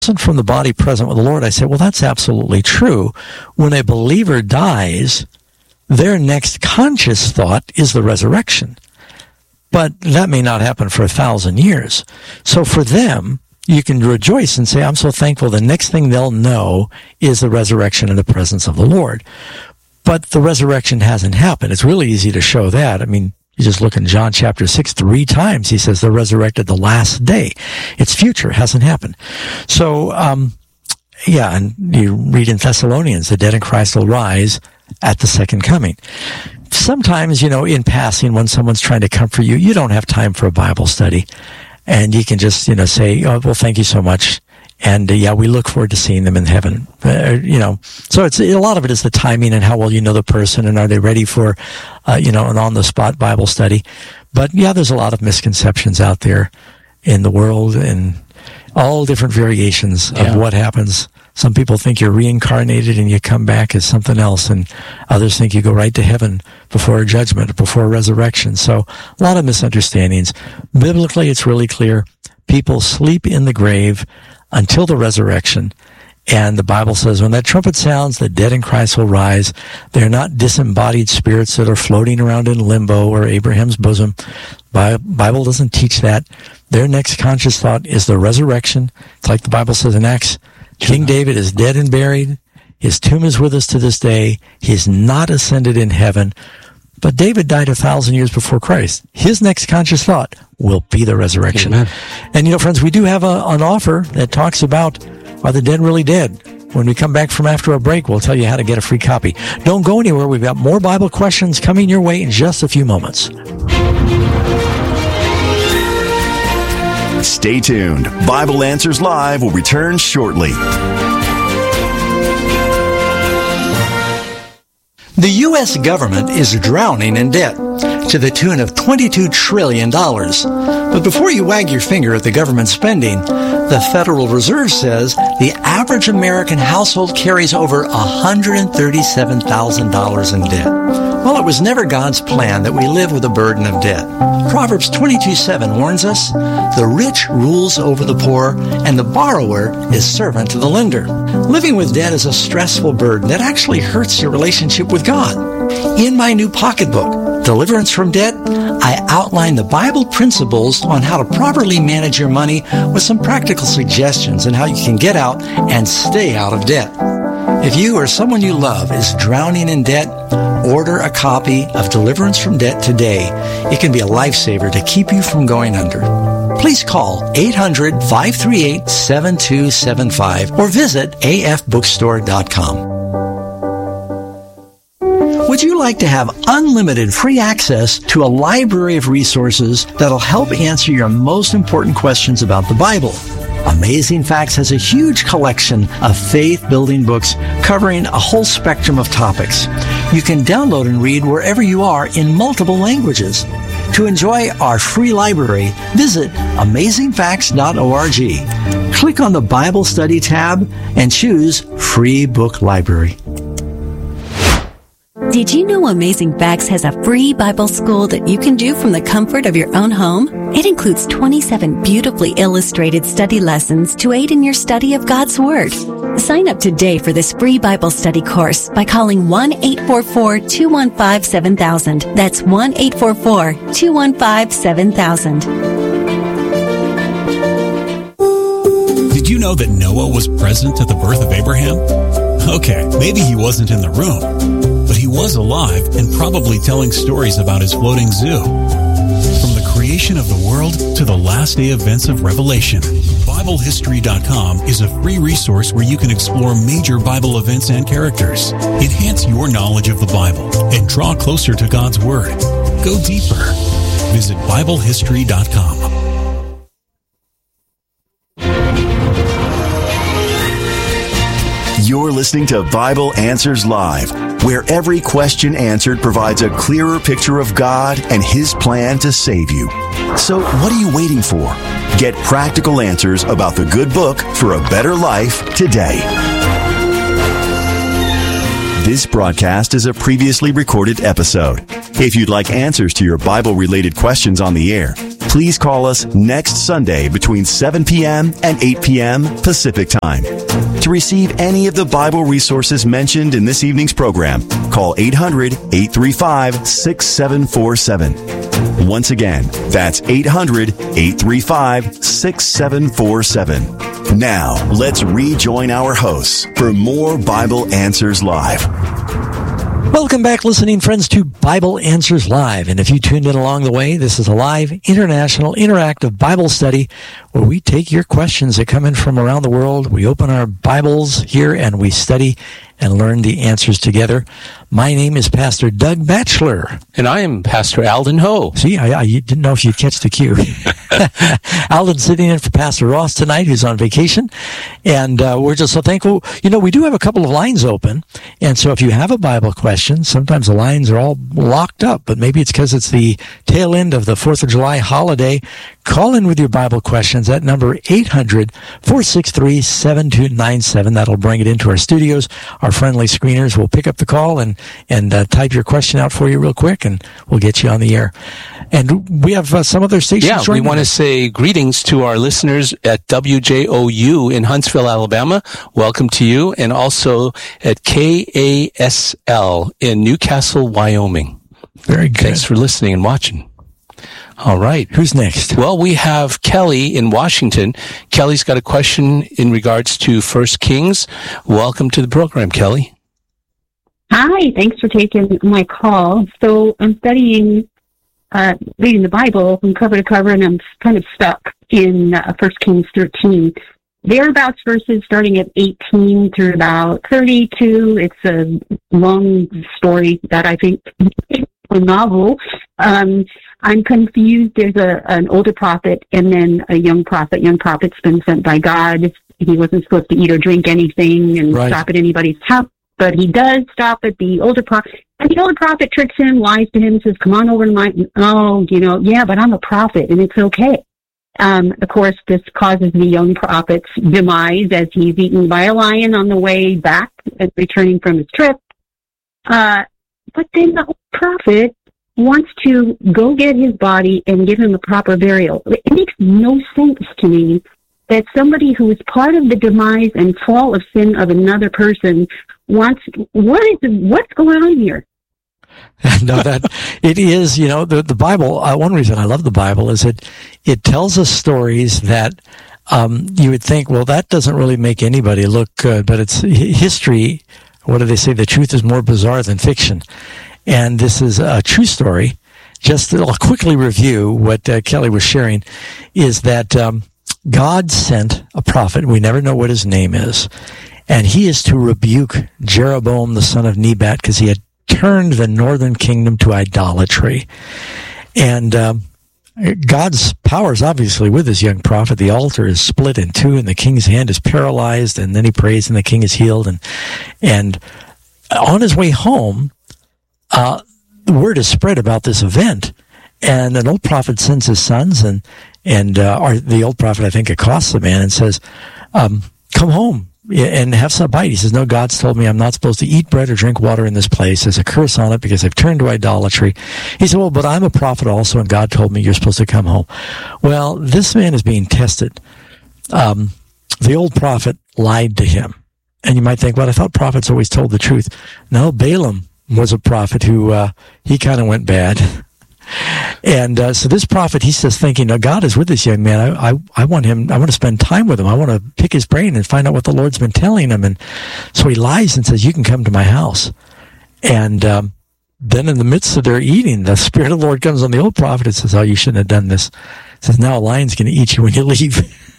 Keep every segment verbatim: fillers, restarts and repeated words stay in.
from the body present with the Lord, I say, well, that's absolutely true. When a believer dies, their next conscious thought is the resurrection. But that may not happen for a thousand years. So for them, you can rejoice and say, I'm so thankful. The next thing they'll know is the resurrection in the presence of the Lord. But the resurrection hasn't happened. It's really easy to show that. I mean, you just look in John chapter six, three times he says they're resurrected the last day. It's future, hasn't happened. So, um, yeah, and you read in Thessalonians, the dead in Christ will rise at the second coming. Sometimes, you know, in passing, when someone's trying to comfort you, you don't have time for a Bible study. And you can just, you know, say, oh, well, thank you so much. And, uh, yeah, we look forward to seeing them in heaven. Uh, you know, so it's a lot of it is the timing and how well you know the person and are they ready for, uh, you know, an on-the-spot Bible study. But, yeah, there's a lot of misconceptions out there in the world and all different variations of yeah. what happens. Some people think you're reincarnated and you come back as something else, and others think you go right to heaven before a judgment, before a resurrection. So a lot of misunderstandings. Biblically, it's really clear. People sleep in the grave until the resurrection. And the Bible says when that trumpet sounds, the dead in Christ will rise. They're not disembodied spirits that are floating around in limbo or Abraham's bosom. The Bible doesn't teach that. Their next conscious thought is the resurrection. It's like the Bible says in Acts, King David is dead and buried. His tomb is with us to this day. He is not ascended in heaven. But David died a thousand years before Christ. His next conscious thought will be the resurrection. Amen. And, you know, friends, we do have a, an offer that talks about, are the dead really dead? When we come back from after a break, we'll tell you how to get a free copy. Don't go anywhere. We've got more Bible questions coming your way in just a few moments. Stay tuned. Bible Answers Live will return shortly. The U S government is drowning in debt to the tune of twenty-two trillion dollars. But before you wag your finger at the government spending, the Federal Reserve says the average American household carries over one hundred thirty-seven thousand dollars in debt. Well, it was never God's plan that we live with a burden of debt. Proverbs twenty-two seven warns us, the rich rules over the poor, and the borrower is servant to the lender. Living with debt is a stressful burden that actually hurts your relationship with God. In my new pocketbook, Deliverance from Debt, I outline the Bible principles on how to properly manage your money with some practical suggestions on how you can get out and stay out of debt. If you or someone you love is drowning in debt, order a copy of Deliverance from Debt today. It can be a lifesaver to keep you from going under. Please call eight hundred, five three eight, seven two seven five or visit a f bookstore dot com. Would you like to have unlimited free access to a library of resources that'll help answer your most important questions about the Bible? Amazing Facts has a huge collection of faith-building books covering a whole spectrum of topics. You can download and read wherever you are in multiple languages. To enjoy our free library, visit amazing facts dot org. Click on the Bible Study tab and choose Free Book Library. Did you know Amazing Facts has a free Bible school that you can do from the comfort of your own home? It includes twenty-seven beautifully illustrated study lessons to aid in your study of God's Word. Sign up today for this free Bible study course by calling one eight four four, two one five, seven thousand. That's one eight four four, two one five, seven thousand. Did you know that Noah was present at the birth of Abraham? Okay, maybe he wasn't in the room, but he was alive and probably telling stories about his floating zoo. From the creation of the world to the last day events of Revelation, Bible History dot com is a free resource where you can explore major Bible events and characters, enhance your knowledge of the Bible, and draw closer to God's Word. Go deeper. Visit Bible History dot com. You're listening to Bible Answers Live, where every question answered provides a clearer picture of God and His plan to save you. So what are you waiting for? Get practical answers about the good book for a better life today. This broadcast is a previously recorded episode. If you'd like answers to your Bible-related questions on the air, Please call us next Sunday between seven p.m. and eight p.m. Pacific Time. To receive any of the Bible resources mentioned in this evening's program, call eight hundred, eight three five, six seven four seven. Once again, that's eight hundred, eight three five, six seven four seven. Now, let's rejoin our hosts for more Bible Answers Live. Welcome back, listening friends, to Bible Answers Live. And if you tuned in along the way, this is a live, international, interactive Bible study where we take your questions that come in from around the world. We open our Bibles here and we study and learn the answers together. My name is Pastor Doug Batchelor. And I am Pastor Alden Ho. See, I, I didn't know if you'd catch the cue. Alden's sitting in for Pastor Ross tonight, who's on vacation. And uh, we're just so thankful. You know, we do have a couple of lines open. And so if you have a Bible question, sometimes the lines are all locked up. But maybe it's because it's the tail end of the fourth of July holiday. Call in with your Bible questions at number eight hundred, four six three, seven two nine seven. That'll bring it into our studios. Our friendly screeners will pick up the call and, and uh, type your question out for you real quick, and we'll get you on the air. And we have uh, some other stations. Yeah, we want to say greetings to our listeners at W J O U in Huntsville, Alabama. Welcome to you. And also at K A S L in Newcastle, Wyoming. Very good. Thanks for listening and watching. All right. Who's next? Well, we have Kelly in Washington. Kelly's got a question in regards to First Kings. Welcome to the program, Kelly. Hi, thanks for taking my call. So I'm studying, uh, reading the Bible from cover to cover, and I'm kind of stuck in uh, First Kings thirteen. Thereabouts verses starting at eighteen through about thirty-two. It's a long story that I think is a novel. Um, I'm confused. There's a an older prophet and then a young prophet. Young prophet's been sent by God. He wasn't supposed to eat or drink anything and right. stop at anybody's house, but he does stop at the older prophet. And the older prophet tricks him, lies to him, says, come on over to my, oh, you know, yeah, but I'm a prophet and it's okay. Um, of course, this causes the young prophet's demise as he's eaten by a lion on the way back and returning from his trip. Uh, but then the old prophet wants to go get his body and give him a proper burial. It makes no sense to me that somebody who is part of the demise and fall of sin of another person wants, what is, what's going on here? No, that it is, you know, the, the Bible, uh, one reason I love the Bible is it, it tells us stories that, um, you would think, well, that doesn't really make anybody look good, but it's history. What do they say? The truth is more bizarre than fiction. And this is a true story. Just I'll quickly review what uh, Kelly was sharing is that, um, God sent a prophet. We never know what his name is. And he is to rebuke Jeroboam, the son of Nebat, because he had turned the northern kingdom to idolatry. And um, God's power is obviously with this young prophet. The altar is split in two, and the king's hand is paralyzed, and then he prays, and the king is healed. And and on his way home, uh, the word is spread about this event, and an old prophet sends his sons, and and uh, or the old prophet, I think, accosts the man and says, um, come home and have some bite. He says, no, God's told me I'm not supposed to eat bread or drink water in this place. There's a curse on it because I've turned to idolatry. He said, well, but I'm a prophet also, and God told me you're supposed to come home. Well, this man is being tested. Um, the old prophet lied to him. And you might think, well, I thought prophets always told the truth. No, Balaam was a prophet who, uh, he kind of went bad. And uh, so this prophet, he's just thinking, now God is with this young man. I, I I want him, I want to spend time with him. I want to pick his brain and find out what the Lord's been telling him. And so he lies and says, you can come to my house. And um, then in the midst of their eating, the Spirit of the Lord comes on the old prophet and says, oh, you shouldn't have done this. He says, now a lion's going to eat you when you leave.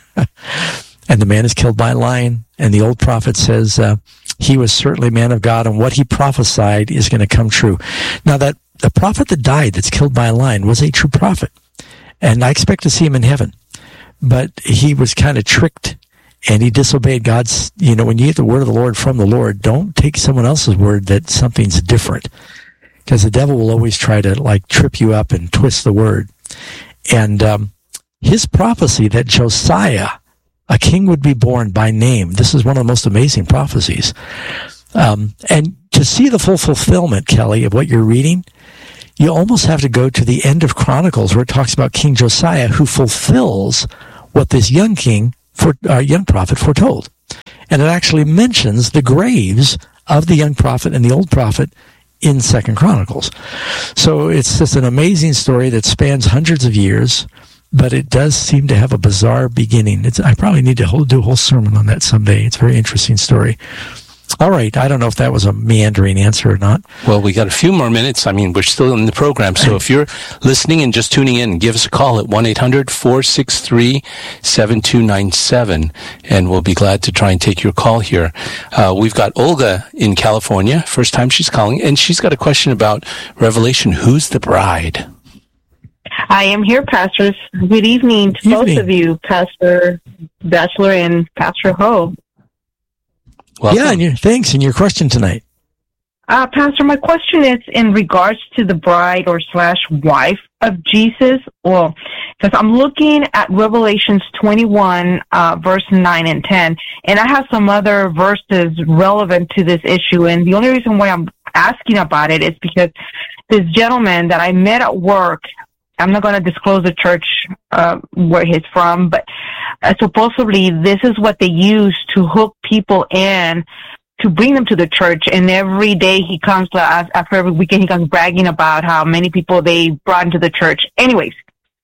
And the man is killed by a lion. And the old prophet says, uh, he was certainly a man of God, and what he prophesied is going to come true. Now that the prophet that died, that's killed by a lion, was a true prophet. And I expect to see him in heaven. But he was kind of tricked, and he disobeyed God's, you know, when you get the word of the Lord from the Lord, don't take someone else's word that something's different. Because the devil will always try to, like, trip you up and twist the word. And um, his prophecy that Josiah, a king, would be born by name, this is one of the most amazing prophecies. Um, and to see the full fulfillment, Kelly, of what you're reading, you almost have to go to the end of Chronicles where it talks about King Josiah, who fulfills what this young king, for, uh, young prophet foretold. And it actually mentions the graves of the young prophet and the old prophet in Second Chronicles. So it's just an amazing story that spans hundreds of years, but it does seem to have a bizarre beginning. It's, I probably need to hold, do a whole sermon on that someday. It's a very interesting story. All right. I don't know if that was a meandering answer or not. Well, we got a few more minutes. I mean, we're still in the program. So if you're listening and just tuning in, give us a call at one eight hundred four six three seven two nine seven, and we'll be glad to try and take your call here. Uh, we've got Olga in California. First time she's calling, and she's got a question about Revelation. Who's the bride? I am here, pastors. Good evening to Evening. both of you, Pastor Batchelor and Pastor Ho. Welcome. Yeah, and your, thanks. And your question tonight. Uh, Pastor, my question is in regards to the bride or slash wife of Jesus. Well, because I'm looking at Revelations twenty-one, uh, verse nine and ten, and I have some other verses relevant to this issue. And the only reason why I'm asking about it is because this gentleman that I met at work, I'm not going to disclose the church uh, where he's from, but uh, supposedly this is what they use to hook people in to bring them to the church. And every day he comes, uh, after every weekend, he comes bragging about how many people they brought into the church. Anyways,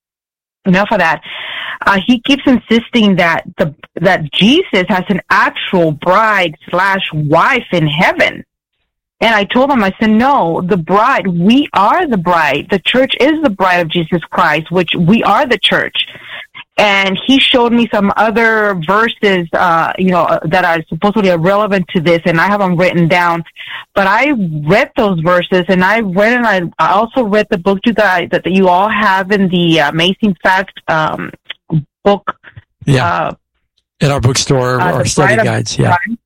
enough of that. Uh, he keeps insisting that the that Jesus has an actual bride slash wife in heaven. And I told him, I said, no, the bride, we are the bride. The church is the bride of Jesus Christ, which we are the church. And he showed me some other verses, uh, you know, that are supposedly relevant to this, and I have them written down. But I read those verses, and I read, and I, I also read the book you guys, that you all have in the Amazing Fact um, book. Yeah. Uh, in our bookstore, uh, our study guides. Yeah. Bride.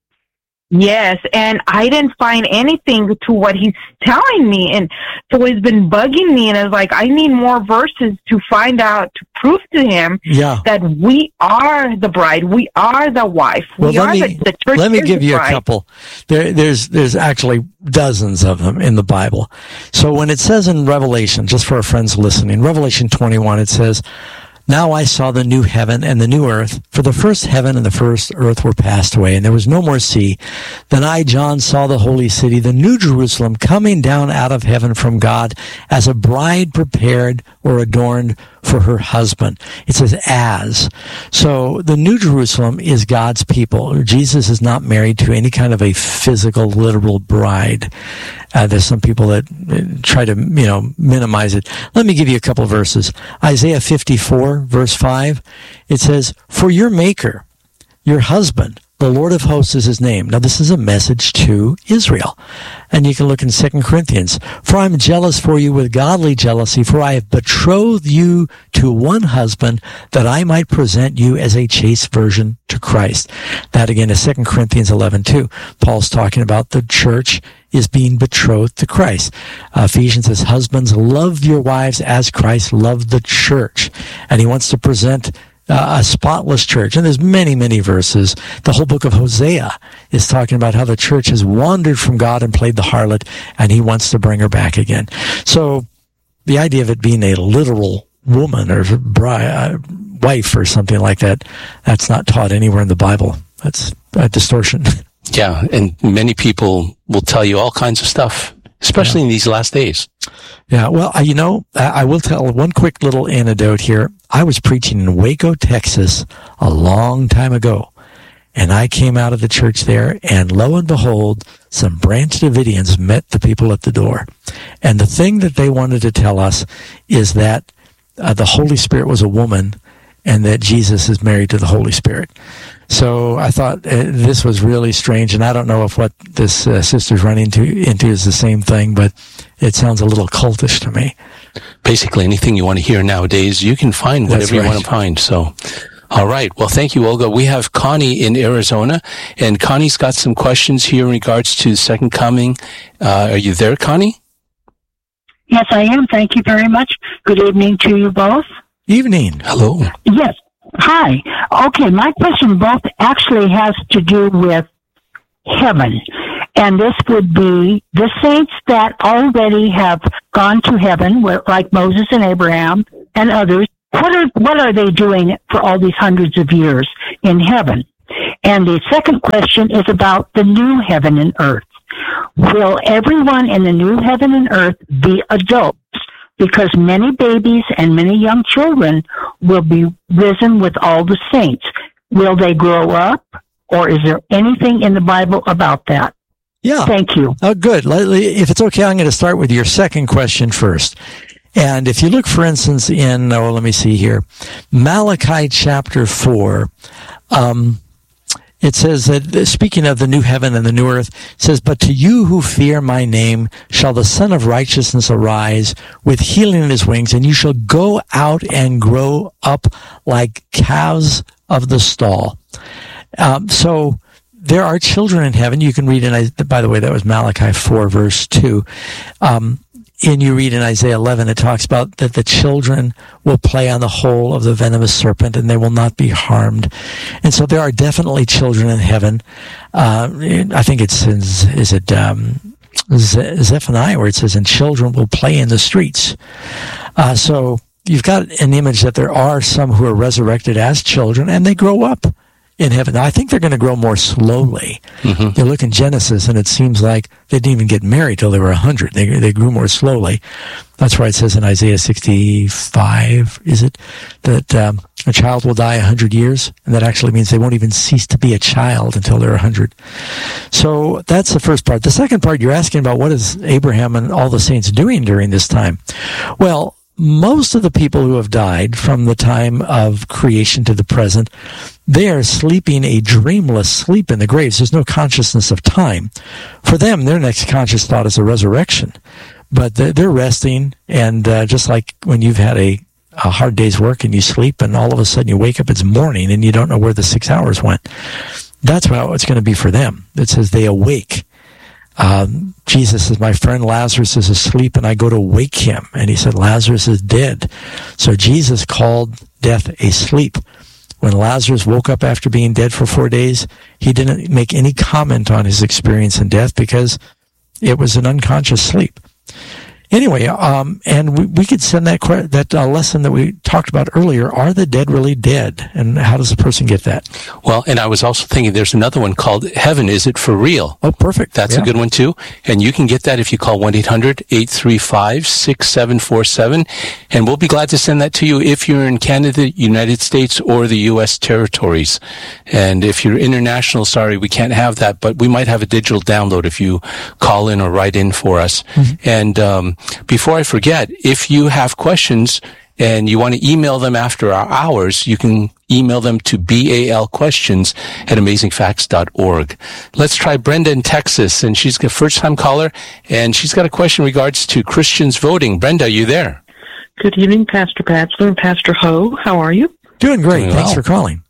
Yes, and I didn't find anything to what he's telling me, and so it's been bugging me, and it's like, I need more verses to find out, to prove to him Yeah. that we are the bride, we are the wife, we Well, let are me, the, the church. let me is give the you a bride. couple. There, there's, there's actually dozens of them in the Bible. So when it says in Revelation, just for our friends listening, Revelation twenty-one, it says, "Now I saw the new heaven and the new earth, for the first heaven and the first earth were passed away, and there was no more sea. Then I, John, saw the holy city, the new Jerusalem, coming down out of heaven from God, as a bride prepared or adorned for her husband." It says as. So the new Jerusalem is God's people. Jesus is not married to any kind of a physical, literal bride. Uh, there's some people that try to, you know, minimize it. Let me give you a couple of verses. Isaiah fifty-four, verse five, it says, "For your maker, your husband, the Lord of hosts is his name." Now, this is a message to Israel. And you can look in Second Corinthians. "For I am jealous for you with godly jealousy, for I have betrothed you to one husband, that I might present you as a chaste virgin to Christ." That again is Second Corinthians eleven two. Paul's talking about the church is being betrothed to Christ. Uh, Ephesians says, "Husbands, love your wives as Christ loved the church." And he wants to present Uh, a spotless church. And there's many, many verses. The whole book of Hosea is talking about how the church has wandered from God and played the harlot, and he wants to bring her back again. So the idea of it being a literal woman or bride, uh, wife or something like that, that's not taught anywhere in the Bible. That's a distortion. Yeah, and many people will tell you all kinds of stuff, especially yeah. in these last days. Yeah, well, you know, I will tell one quick little anecdote here. I was preaching in Waco, Texas, a long time ago, and I came out of the church there, and lo and behold, some Branch Davidians met the people at the door. And the thing that they wanted to tell us is that uh, the Holy Spirit was a woman, and that Jesus is married to the Holy Spirit. So I thought uh, this was really strange, and I don't know if what this uh, sister's running into, into is the same thing, but it sounds a little cultish to me. Basically, anything you want to hear nowadays, you can find whatever That's right. you want to find. So, all right. Well, thank you, Olga. We have Connie in Arizona, and Connie's got some questions here in regards to Second Coming. Uh, are you there, Connie? Yes, I am. Thank you very much. Good evening to you both. Evening. Hello. Yes. Hi. Okay, my question both actually has to do with heaven. And this would be the saints that already have gone to heaven, like Moses and Abraham and others. What are, what are they doing for all these hundreds of years in heaven? And the second question is about the new heaven and earth. Will everyone in the new heaven and earth be adults? Because many babies and many young children will be risen with all the saints. Will they grow up, or is there anything in the Bible about that? Yeah. Thank you. Oh, good. If it's okay, I'm going to start with your second question first. And if you look, for instance, in, oh, let me see here, Malachi chapter four, um, it says that, speaking of the new heaven and the new earth, it says, "But to you who fear my name shall the Son of Righteousness arise with healing in his wings, and you shall go out and grow up like calves of the stall." Um, so there are children in heaven. You can read in, by the way, that was Malachi four, verse two. Um, And you read in Isaiah eleven, it talks about that the children will play on the hole of the venomous serpent and they will not be harmed. And so there are definitely children in heaven. Uh, I think it's, is it um, Zephaniah where it says, "And children will play in the streets." Uh, so you've got an image that there are some who are resurrected as children and they grow up in heaven. Now, I think they're going to grow more slowly. Mm-hmm. You look in Genesis, and it seems like they didn't even get married till they were one hundred. They they grew more slowly. That's why it says in Isaiah sixty-five, is it, that um, a child will die one hundred years, and that actually means they won't even cease to be a child until they're one hundred. So that's the first part. The second part, you're asking about what is Abraham and all the saints doing during this time. Well, most of the people who have died from the time of creation to the present, they are sleeping a dreamless sleep in the graves. There's no consciousness of time. For them, their next conscious thought is a resurrection. But they're resting, and uh, just like when you've had a, a hard day's work and you sleep, and all of a sudden you wake up, it's morning, and you don't know where the six hours went. That's how it's going to be for them. It says they awake. Um, Jesus says, "My friend Lazarus is asleep, and I go to wake him." And he said, "Lazarus is dead." So Jesus called death a sleep. When Lazarus woke up after being dead for four days, he didn't make any comment on his experience in death because it was an unconscious sleep. Anyway, um, and we, we could send that that uh, lesson that we talked about earlier. Are the dead really dead? And how does a person get that? Well, and I was also thinking there's another one called Heaven, Is It For Real? Oh, perfect. That's yeah. a good one, too. And you can get that if you call one eight hundred eight three five six seven four seven. And we'll be glad to send that to you if you're in Canada, United States, or the U S territories. And if you're international, sorry, we can't have that, but we might have a digital download if you call in or write in for us. Mm-hmm. And um, before I forget, if you have questions and you want to email them after our hours, you can email them to balquestions at amazing facts dot org. Let's try Brenda in Texas, and she's a first-time caller, and she's got a question in regards to Christians voting. Brenda, are you there? Good evening, Pastor Batchelor and Pastor Ho. How are you? Doing great. Doing Thanks well. for calling.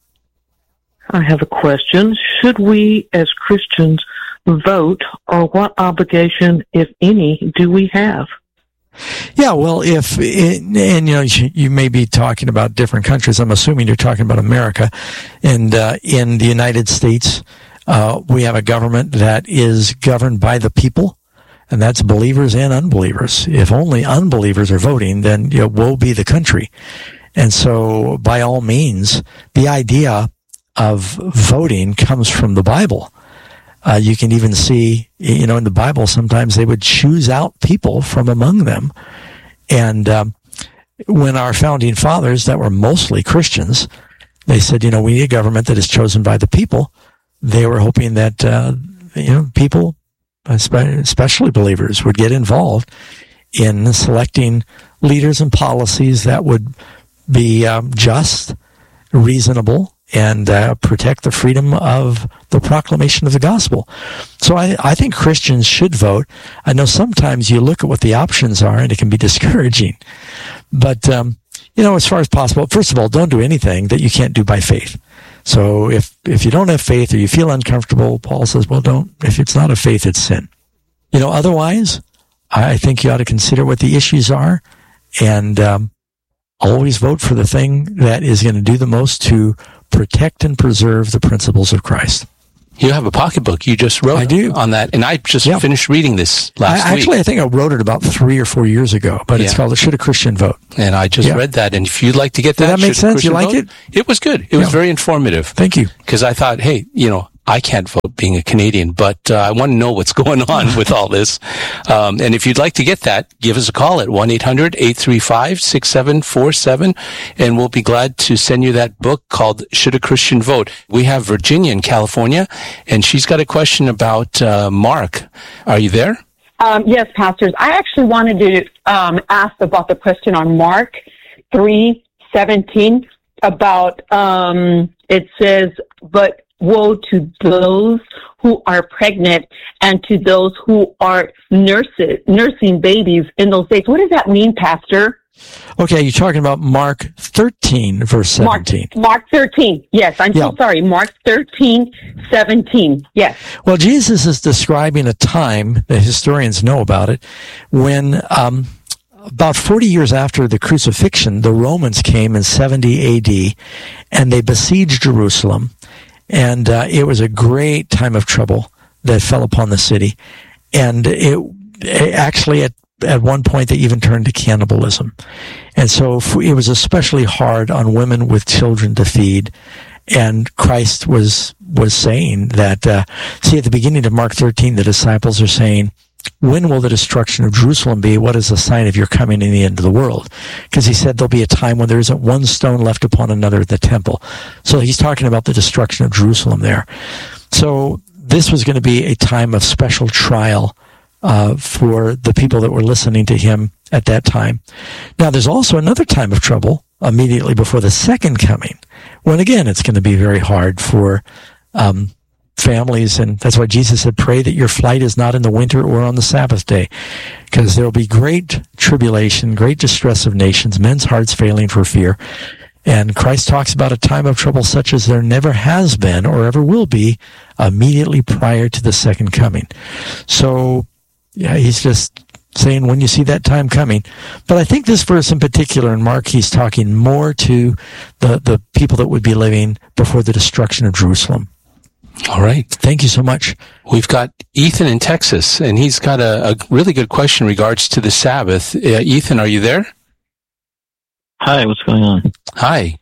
I have a question. Should we, as Christians, vote, or what obligation, if any, do we have? Yeah, well, if, it, and you know, you, you may be talking about different countries. I'm assuming you're talking about America. And uh, in the United States, uh, we have a government that is governed by the people, and that's believers and unbelievers. If only unbelievers are voting, then, you know, woe be the country. And so, by all means, the idea of voting comes from the Bible. Uh, you can even see, you know, in the Bible, sometimes they would choose out people from among them. And um, when our founding fathers, that were mostly Christians, they said, you know, we need a government that is chosen by the people. They were hoping that, uh, you know, people, especially believers, would get involved in selecting leaders and policies that would be um, just, reasonable, and uh, protect the freedom of the proclamation of the gospel. So I, I think Christians should vote. I know sometimes you look at what the options are, and it can be discouraging. But, um, you know, as far as possible, first of all, don't do anything that you can't do by faith. So if, if you don't have faith or you feel uncomfortable, Paul says, well, don't. If it's not of faith, it's sin. You know, otherwise, I think you ought to consider what the issues are, and um, always vote for the thing that is going to do the most to protect and preserve the principles of Christ. You have a pocketbook you just wrote I do. on that, and I just Yeah. finished reading this last I, week. actually, I think I wrote it about three or four years ago, but it's Yeah. called Should a Christian Vote? And I just Yeah. read that, and if you'd like to get Did that, that make Should a sense? You Christian like Vote? It was good. It was Yeah. very informative. Thank you. Because I thought, hey, you know, I can't vote being a Canadian, but uh, I want to know what's going on with all this. Um, and if you'd like to get that, give us a call at one eight hundred eight three five six seven four seven, and we'll be glad to send you that book called Should a Christian Vote? We have Virginia in California, and she's got a question about uh, Mark. Are you there? Um, yes, pastors. I actually wanted to um, ask about the question on Mark three seventeen about um, it says, but woe to those who are pregnant and to those who are nurses, nursing babies in those days. What does that mean, Pastor? Okay, you're talking about Mark thirteen, verse seventeen. Mark, Mark thirteen. Yes, I'm Yeah. so sorry. Mark thirteen seventeen. Yes. Well, Jesus is describing a time, the historians know about it, when um, about forty years after the crucifixion, the Romans came in seventy A D, and they besieged Jerusalem. And uh, it was a great time of trouble that fell upon the city. And it, it actually, at, at one point, they even turned to cannibalism. And so it was especially hard on women with children to feed. And Christ was was saying that, uh, see, at the beginning of Mark thirteen, the disciples are saying, when will the destruction of Jerusalem be? What is the sign of your coming in the end of the world? Because he said there'll be a time when there isn't one stone left upon another at the temple. So he's talking about the destruction of Jerusalem there. So this was going to be a time of special trial uh, for the people that were listening to him at that time. Now, there's also another time of trouble immediately before the second coming, when again it's going to be very hard for um families, and that's why Jesus said, pray that your flight is not in the winter or on the Sabbath day, because there will be great tribulation, great distress of nations, men's hearts failing for fear. And Christ talks about a time of trouble such as there never has been or ever will be immediately prior to the second coming. So, yeah, he's just saying when you see that time coming. But I think this verse in particular in Mark, he's talking more to the, the people that would be living before the destruction of Jerusalem. All right. Thank you so much. We've got Ethan in Texas, and he's got a, a really good question in regards to the Sabbath. Uh, Ethan, are you there? Hi, what's going on? Hi.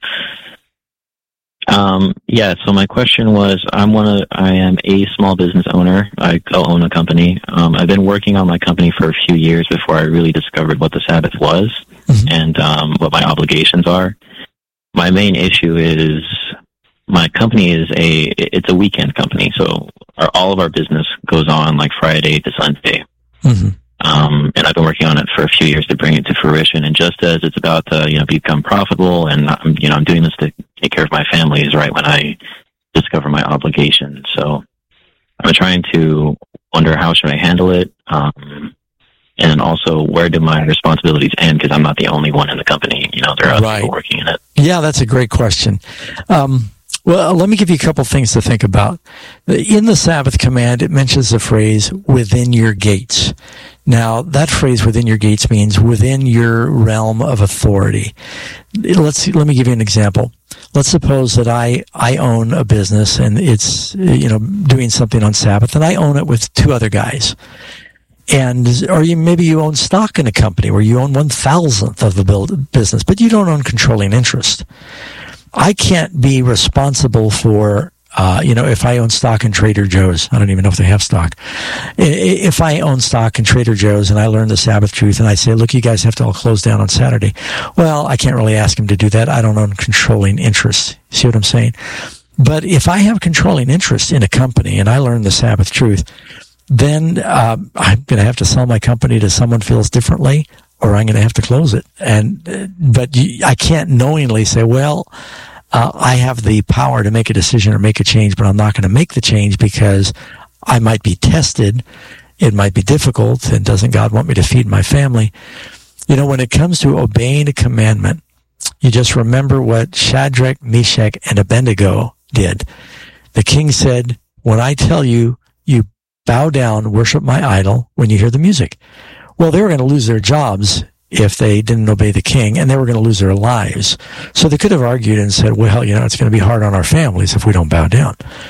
Um, yeah, so my question was, I'm one of, I am a small business owner. I co-own a company. Um, I've been working on my company for a few years before I really discovered what the Sabbath was mm-hmm. and um, what my obligations are. My main issue is my company is a, it's a weekend company, so our, all of our business goes on like Friday to Sunday. Mm-hmm. Um, and I've been working on it for a few years to bring it to fruition. And just as it's about to, you know, become profitable, and I'm, you know, I'm doing this to take care of my family, is right when I discover my obligation. So I'm trying to wonder how should I handle it, um, and also where do my responsibilities end? Because I'm not the only one in the company. You know, there are other right. people working in it. Yeah, that's a great question. Um, Well, let me give you a couple things to think about. In the Sabbath command, it mentions the phrase, within your gates. Now, that phrase, within your gates, means within your realm of authority. Let's let me give you an example. Let's suppose that I, I own a business and it's, you know, doing something on Sabbath, and I own it with two other guys. And, or you, maybe you own stock in a company where you own one thousandth of the build, business, but you don't own controlling interest. I can't be responsible for, uh, you know, if I own stock in Trader Joe's. I don't even know if they have stock. If I own stock in Trader Joe's and I learn the Sabbath truth and I say, look, you guys have to all close down on Saturday. Well, I can't really ask him to do that. I don't own controlling interest. See what I'm saying? But if I have controlling interest in a company and I learn the Sabbath truth, then uh, I'm going to have to sell my company to someone who feels differently, or I'm going to have to close it. And uh, but you, I can't knowingly say, well, uh, I have the power to make a decision or make a change, but I'm not going to make the change because I might be tested. It might be difficult, and doesn't God want me to feed my family? You know, when it comes to obeying a commandment, you just remember what Shadrach, Meshach, and Abednego did. The king said, when I tell you, you bow down, worship my idol when you hear the music. Well, they were going to lose their jobs if they didn't obey the king, and they were going to lose their lives. So they could have argued and said, well, you know, it's going to be hard on our families if we don't bow down.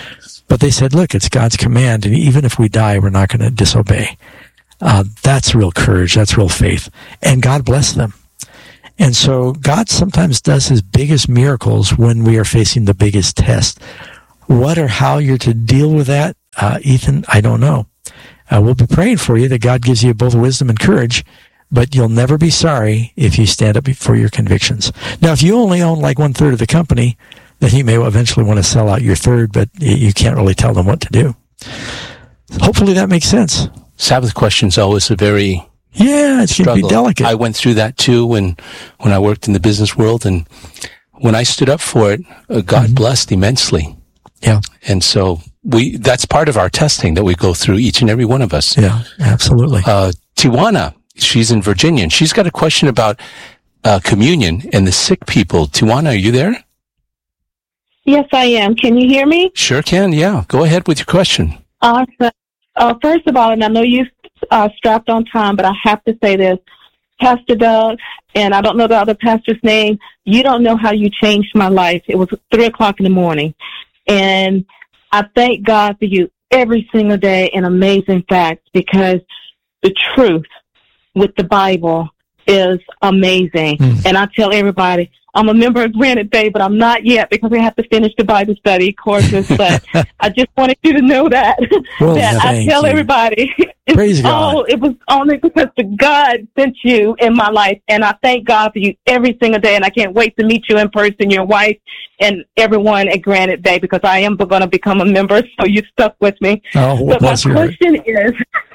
But they said, look, it's God's command, and even if we die, we're not going to disobey. Uh, that's real courage. That's real faith. And God blessed them. And so God sometimes does his biggest miracles when we are facing the biggest test. What or how you're to deal with that, uh, Ethan, I don't know. Uh, we'll be praying for you that God gives you both wisdom and courage, but you'll never be sorry if you stand up for your convictions. Now, if you only own like one third of the company, then you may eventually want to sell out your third, but you can't really tell them what to do. Hopefully that makes sense. Sabbath questions always a very yeah, it's going to be delicate. I went through that too when when I worked in the business world, and when I stood up for it, uh, God mm-hmm. blessed immensely. Yeah, and so we that's part of our testing that we go through, each and every one of us. Yeah, absolutely. Uh, Tijuana, she's in Virginia, and she's got a question about uh, communion and the sick people. Tijuana, are you there? Yes, I am. Can you hear me? Sure can. Yeah, go ahead with your question. Awesome. Uh, first of all, and I know you uh, strapped on time, but I have to say this. Pastor Doug, and I don't know the other pastor's name, you don't know how you changed my life. It was three o'clock in the morning. And I thank God for you every single day in amazing facts, because the truth with the Bible is amazing. Mm. And I tell everybody, I'm a member of Granite Bay, but I'm not yet because I have to finish the Bible study courses. But I just wanted you to know that. Well, that I tell you. everybody, it's Praise all, God. It was only because the God sent you in my life. And I thank God for you every single day. And I can't wait to meet you in person, your wife, and everyone at Granite Bay, because I am going to become a member. So you stuck with me. Oh, but my question is,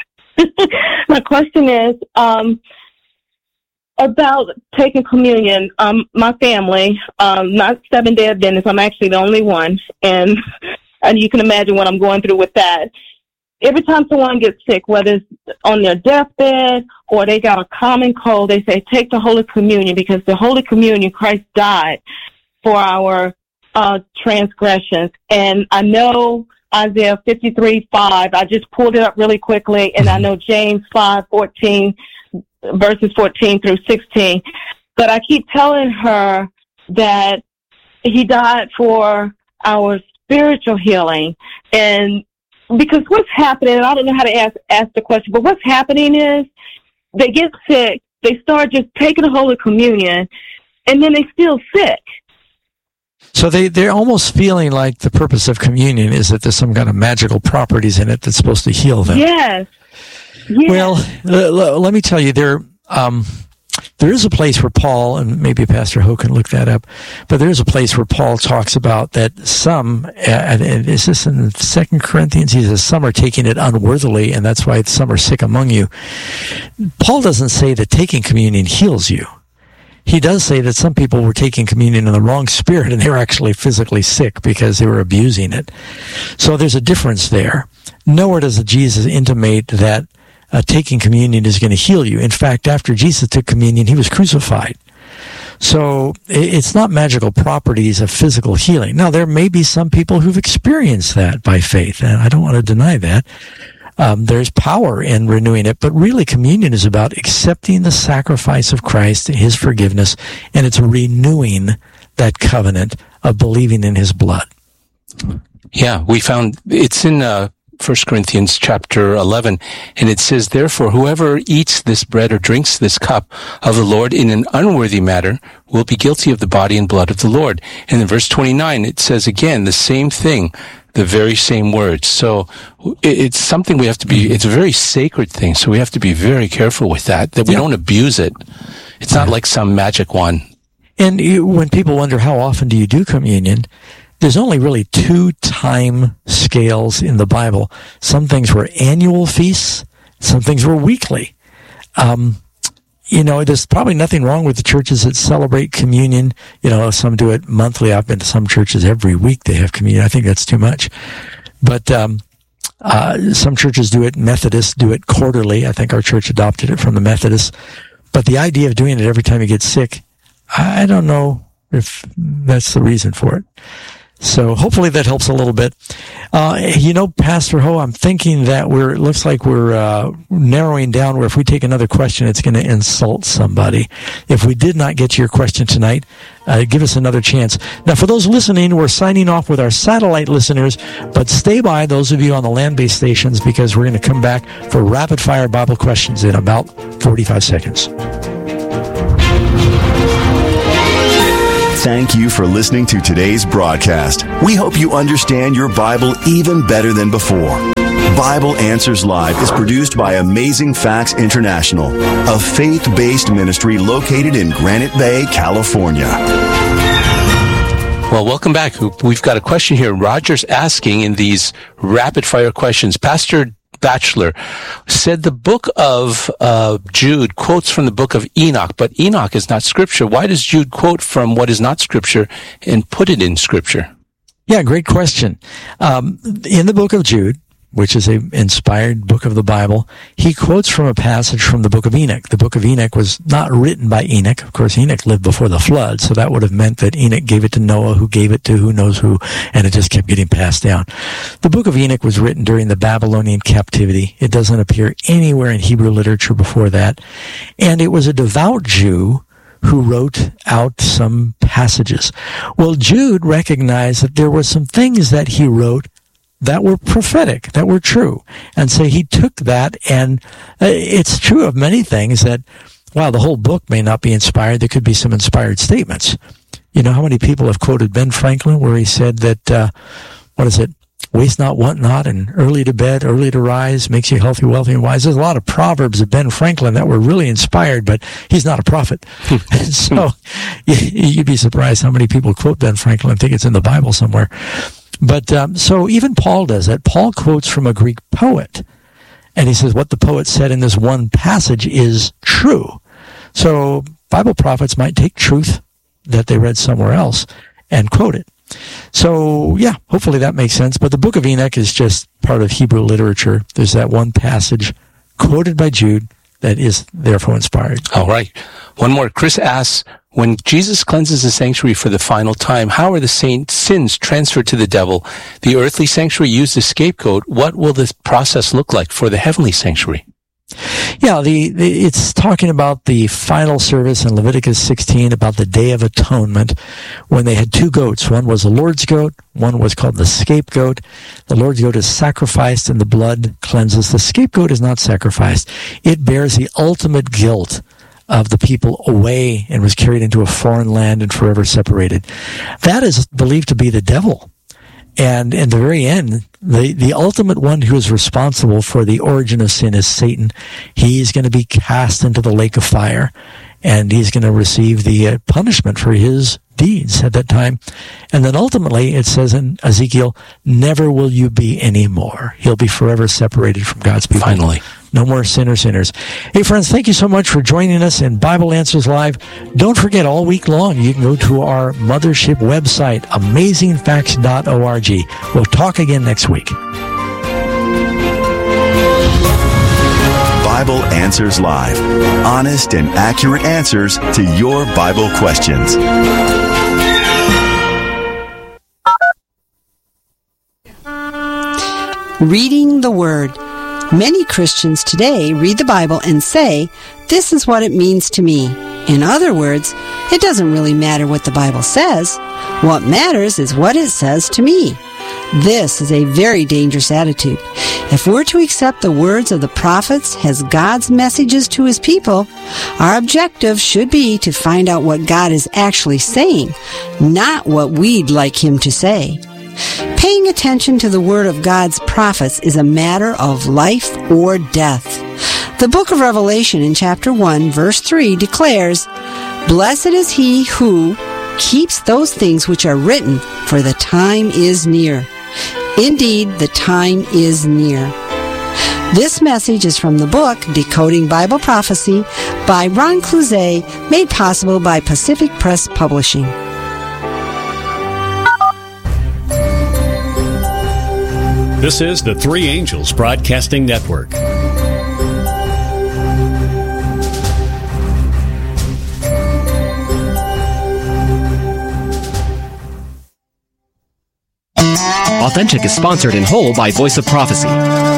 my question is, um, about taking communion. Um, my family, um, not Seventh-day Adventist, I'm actually the only one, and and you can imagine what I'm going through with that. Every time someone gets sick, whether it's on their deathbed or they got a common cold, they say, take the Holy Communion, because the Holy Communion, Christ died for our uh, transgressions. And I know Isaiah fifty-three five, I just pulled it up really quickly, and I know James five fourteen, verses fourteen through sixteen. But I keep telling her that he died for our spiritual healing. And because what's happening, and I don't know how to ask, ask the question, but what's happening is they get sick, they start just taking the Holy Communion, and then they still sick. So they, they're almost feeling like the purpose of communion is that there's some kind of magical properties in it that's supposed to heal them. Yes. yes. Well, l- l- let me tell you, there um, there is a place where Paul, and maybe Pastor Ho can look that up, but there is a place where Paul talks about that some, and is this in Second Corinthians? He says some are taking it unworthily, and that's why some are sick among you. Paul doesn't say that taking communion heals you. He does say that some people were taking communion in the wrong spirit, and they were actually physically sick because they were abusing it. So there's a difference there. Nowhere does Jesus intimate that uh, taking communion is going to heal you. In fact, after Jesus took communion, he was crucified. So it's not magical properties of physical healing. Now, there may be some people who've experienced that by faith, and I don't want to deny that. Um, there's power in renewing it, but really communion is about accepting the sacrifice of Christ, his forgiveness, and it's renewing that covenant of believing in his blood. Yeah, we found it's in uh, First Corinthians chapter eleven, and it says, therefore, whoever eats this bread or drinks this cup of the Lord in an unworthy manner will be guilty of the body and blood of the Lord. And in verse twenty-nine, it says again the same thing. The very same words. So it's something we have to be, it's a very sacred thing. So we have to be very careful with that, that we yeah. don't abuse it. It's not like some magic one. And you, when people wonder how often do you do communion, there's only really two time scales in the Bible. Some things were annual feasts, some things were weekly. Um, You know, there's probably nothing wrong with the churches that celebrate communion. You know, some do it monthly. I've been to some churches every week they have communion. I think that's too much. But um, uh, some churches do it. Methodists do it quarterly. I think our church adopted it from the Methodists. But the idea of doing it every time you get sick, I don't know if that's the reason for it. So hopefully that helps a little bit. Uh, you know, Pastor Ho, I'm thinking that we're, it looks like we're uh, narrowing down where if we take another question, it's going to insult somebody. If we did not get to your question tonight, uh, give us another chance. Now, for those listening, we're signing off with our satellite listeners, but stay by, those of you on the land-based stations, because we're going to come back for rapid-fire Bible questions in about forty-five seconds. Thank you for listening to today's broadcast. We hope you understand your Bible even better than before. Bible Answers Live is produced by Amazing Facts International, a faith-based ministry located in Granite Bay, California. Well, welcome back. We've got a question here. Roger's asking in these rapid-fire questions, Pastor Batchelor said the book of uh, Jude quotes from the book of Enoch, but Enoch is not scripture. Why does Jude quote from what is not scripture and put it in scripture? Yeah, great question. Um, in the book of Jude, which is an inspired book of the Bible, he quotes from a passage from the book of Enoch. The book of Enoch was not written by Enoch. Of course, Enoch lived before the flood, so that would have meant that Enoch gave it to Noah, who gave it to who knows who, and it just kept getting passed down. The book of Enoch was written during the Babylonian captivity. It doesn't appear anywhere in Hebrew literature before that. And it was a devout Jew who wrote out some passages. Well, Jude recognized that there were some things that he wrote that were prophetic, that were true. And so he took that, and it's true of many things that, wow, the whole book may not be inspired. There could be some inspired statements. You know how many people have quoted Ben Franklin where he said that, uh, what is it? Waste not, want not, and early to bed, early to rise, makes you healthy, wealthy, and wise. There's a lot of proverbs of Ben Franklin that were really inspired, but he's not a prophet. So you'd be surprised how many people quote Ben Franklin and think it's in the Bible somewhere. But um, so even Paul does that. Paul quotes from a Greek poet, and he says what the poet said in this one passage is true. So Bible prophets might take truth that they read somewhere else and quote it. So, yeah, hopefully that makes sense. But the book of Enoch is just part of Hebrew literature. There's that one passage quoted by Jude that is therefore inspired. All right. One more. Chris asks, when Jesus cleanses the sanctuary for the final time, how are the saints' sins transferred to the devil? The earthly sanctuary used as scapegoat. What will this process look like for the heavenly sanctuary? Yeah, the, the it's talking about the final service in Leviticus sixteen about the Day of Atonement when they had two goats. One was the Lord's goat, one was called the scapegoat. The Lord's goat is sacrificed and the blood cleanses. The scapegoat is not sacrificed. It bears the ultimate guilt of the people away and was carried into a foreign land and forever separated. That is believed to be the devil. And in the very end, the, the ultimate one who is responsible for the origin of sin is Satan. He's going to be cast into the lake of fire, and he's going to receive the uh, punishment for his deeds at that time. And then ultimately, it says in Ezekiel, never will you be anymore. He'll be forever separated from God's people. Finally. No more sinner sinners. Hey, friends, thank you so much for joining us in Bible Answers Live. Don't forget, all week long, you can go to our mothership website, amazing facts dot org. We'll talk again next week. Bible Answers Live. Honest and accurate answers to your Bible questions. Reading the Word. Many Christians today read the Bible and say, this is what it means to me. In other words, it doesn't really matter what the Bible says. What matters is what it says to me. This is a very dangerous attitude. If we're to accept the words of the prophets as God's messages to his people, our objective should be to find out what God is actually saying, not what we'd like him to say. Paying attention to the word of God's prophets is a matter of life or death. The book of Revelation in chapter one, verse three declares, blessed is he who keeps those things which are written, for the time is near. Indeed, the time is near. This message is from the book Decoding Bible Prophecy by Ron Cluzet, made possible by Pacific Press Publishing. This is the Three Angels Broadcasting Network. Authentic is sponsored in whole by Voice of Prophecy.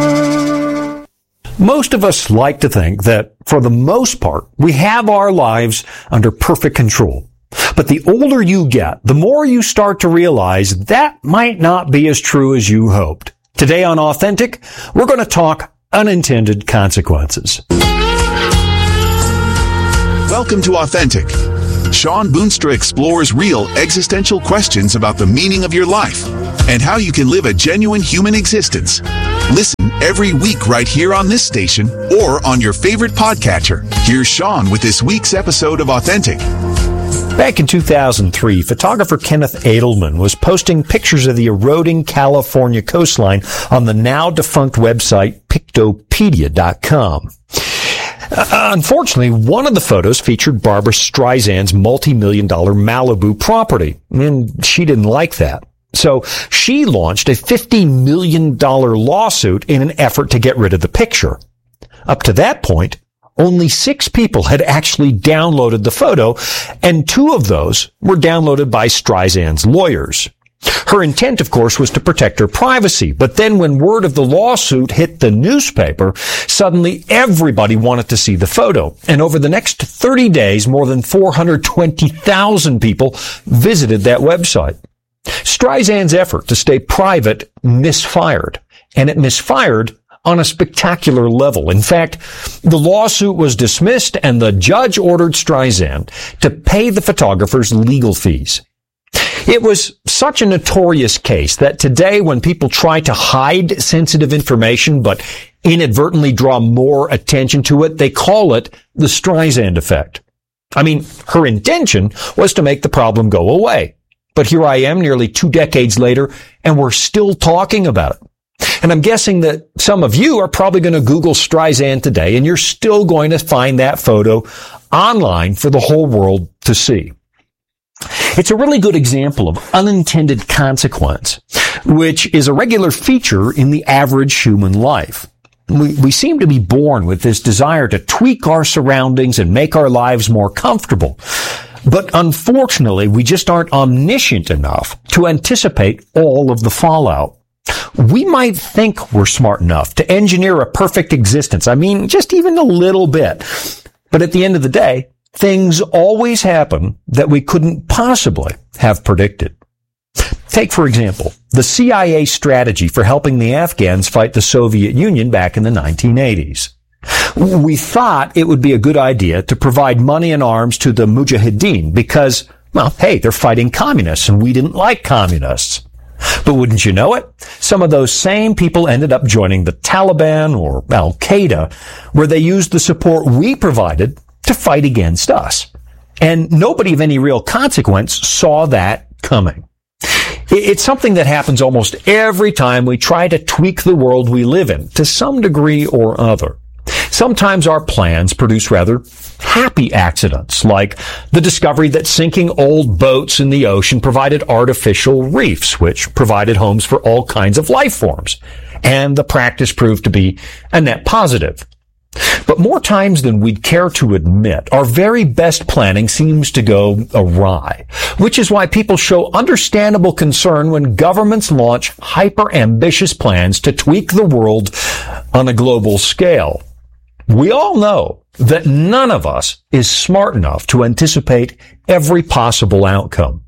Most of us like to think that, for the most part, we have our lives under perfect control. But the older you get, the more you start to realize that might not be as true as you hoped. Today on Authentic, we're going to talk unintended consequences. Welcome to Authentic. Shawn Boonstra explores real existential questions about the meaning of your life and how you can live a genuine human existence. Listen every week right here on this station or on your favorite podcatcher. Here's Shawn with this week's episode of Authentic. Back in two thousand three, photographer Kenneth Edelman was posting pictures of the eroding California coastline on the now-defunct website Pictopedia dot com. Uh, unfortunately, one of the photos featured Barbra Streisand's multi-million dollar Malibu property, and she didn't like that. So she launched a fifty million dollars lawsuit in an effort to get rid of the picture. Up to that point, only six people had actually downloaded the photo, and two of those were downloaded by Streisand's lawyers. Her intent, of course, was to protect her privacy, but then when word of the lawsuit hit the newspaper, suddenly everybody wanted to see the photo. And over the next thirty days, more than four hundred twenty thousand people visited that website. Streisand's effort to stay private misfired, and it misfired on a spectacular level. In fact, the lawsuit was dismissed and the judge ordered Streisand to pay the photographer's legal fees. It was such a notorious case that today when people try to hide sensitive information but inadvertently draw more attention to it, they call it the Streisand effect. I mean, her intention was to make the problem go away. But here I am nearly two decades later, and we're still talking about it. And I'm guessing that some of you are probably going to Google Streisand today, and you're still going to find that photo online for the whole world to see. It's a really good example of unintended consequence, which is a regular feature in the average human life. We, we seem to be born with this desire to tweak our surroundings and make our lives more comfortable. But unfortunately, we just aren't omniscient enough to anticipate all of the fallout. We might think we're smart enough to engineer a perfect existence. I mean, just even a little bit. But at the end of the day, things always happen that we couldn't possibly have predicted. Take, for example, the C I A strategy for helping the Afghans fight the Soviet Union back in the nineteen eighties. We thought it would be a good idea to provide money and arms to the Mujahideen because, well, hey, they're fighting communists and we didn't like communists. But wouldn't you know it? Some of those same people ended up joining the Taliban or Al-Qaeda, where they used the support we provided to fight against us. And nobody of any real consequence saw that coming. It's something that happens almost every time we try to tweak the world we live in to some degree or other. Sometimes our plans produce rather happy accidents, like the discovery that sinking old boats in the ocean provided artificial reefs, which provided homes for all kinds of life forms. And the practice proved to be a net positive. But more times than we'd care to admit, our very best planning seems to go awry, which is why people show understandable concern when governments launch hyper-ambitious plans to tweak the world on a global scale. We all know that none of us is smart enough to anticipate every possible outcome.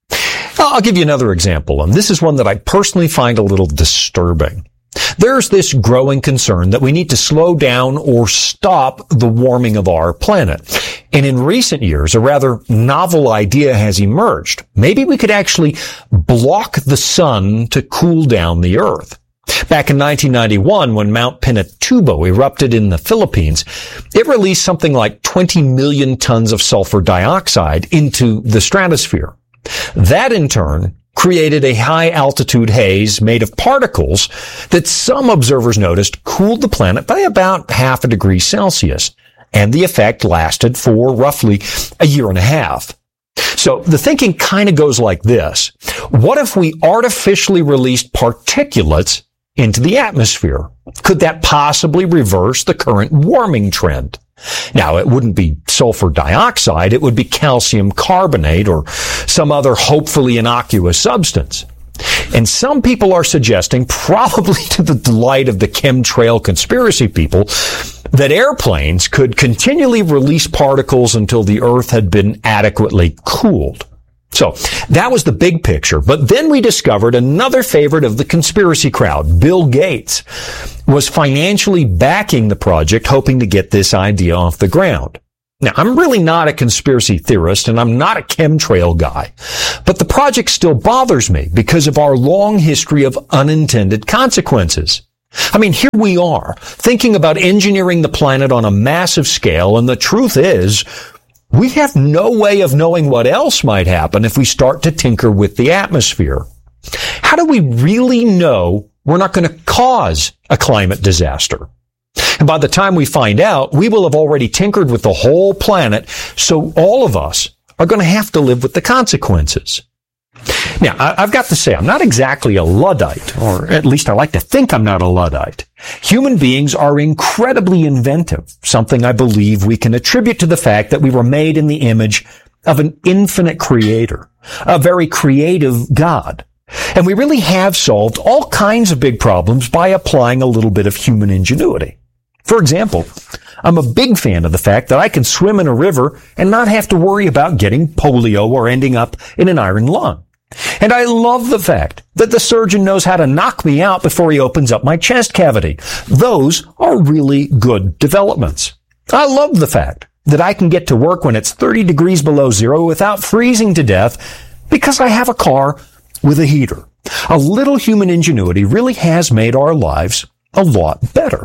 I'll give you another example, and this is one that I personally find a little disturbing. There's this growing concern that we need to slow down or stop the warming of our planet. And in recent years, a rather novel idea has emerged. Maybe we could actually block the sun to cool down the Earth. Back in nineteen ninety-one, when Mount Pinatubo erupted in the Philippines, it released something like twenty million tons of sulfur dioxide into the stratosphere. That, in turn, created a high-altitude haze made of particles that some observers noticed cooled the planet by about half a degree Celsius, and the effect lasted for roughly a year and a half. So the thinking kind of goes like this. What if we artificially released particulates into the atmosphere? Could that possibly reverse the current warming trend? Now, it wouldn't be sulfur dioxide, it would be calcium carbonate or some other hopefully innocuous substance. And some people are suggesting, probably to the delight of the chemtrail conspiracy people, that airplanes could continually release particles until the Earth had been adequately cooled. So that was the big picture. But then we discovered another favorite of the conspiracy crowd, Bill Gates, was financially backing the project, hoping to get this idea off the ground. Now, I'm really not a conspiracy theorist, and I'm not a chemtrail guy, but the project still bothers me because of our long history of unintended consequences. I mean, here we are, thinking about engineering the planet on a massive scale, and the truth is, we have no way of knowing what else might happen if we start to tinker with the atmosphere. How do we really know we're not going to cause a climate disaster? And by the time we find out, we will have already tinkered with the whole planet, so all of us are going to have to live with the consequences. Now, I've got to say, I'm not exactly a Luddite, or at least I like to think I'm not a Luddite. Human beings are incredibly inventive, something I believe we can attribute to the fact that we were made in the image of an infinite creator, a very creative God. And we really have solved all kinds of big problems by applying a little bit of human ingenuity. For example, I'm a big fan of the fact that I can swim in a river and not have to worry about getting polio or ending up in an iron lung. And I love the fact that the surgeon knows how to knock me out before he opens up my chest cavity. Those are really good developments. I love the fact that I can get to work when it's thirty degrees below zero without freezing to death because I have a car with a heater. A little human ingenuity really has made our lives a lot better.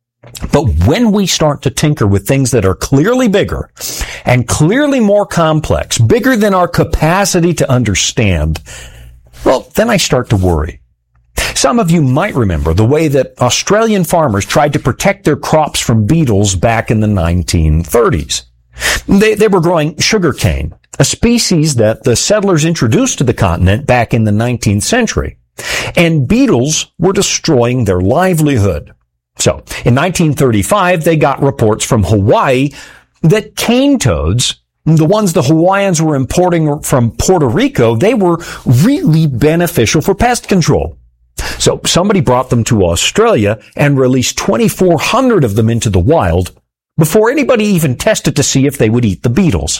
But when we start to tinker with things that are clearly bigger and clearly more complex, bigger than our capacity to understand, well, then I start to worry. Some of you might remember the way that Australian farmers tried to protect their crops from beetles back in the nineteen thirties. They, they were growing sugarcane, a species that the settlers introduced to the continent back in the nineteenth century. And beetles were destroying their livelihood. So, in nineteen thirty-five, they got reports from Hawaii that cane toads, the ones the Hawaiians were importing from Puerto Rico, they were really beneficial for pest control. So, somebody brought them to Australia and released twenty-four hundred of them into the wild before anybody even tested to see if they would eat the beetles.